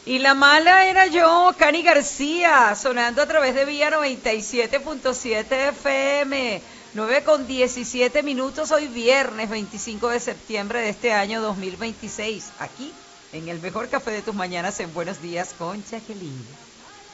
Y la mala era yo, Cani García, sonando a través de Vía 97.7 FM. 9:17 hoy viernes 25 de septiembre de este año 2026. Aquí, en el mejor café de tus mañanas, en Buenos Días con Jacqueline.